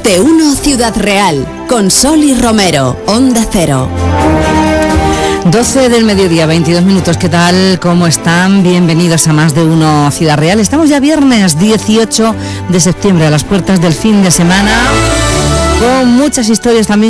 de 1 Ciudad Real, con Sol y Romero, Onda Cero. 12 del mediodía, 22 minutos. ¿Qué tal? ¿Cómo están? Bienvenidos a Más de Uno Ciudad Real. Estamos ya viernes 18 de septiembre, a las puertas del fin de semana, con muchas historias también